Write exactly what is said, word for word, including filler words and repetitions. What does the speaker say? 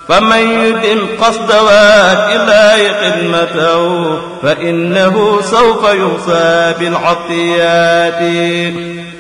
فمن يدم قصد وإلى خدمته فإنه سوف يوصى بالعطيات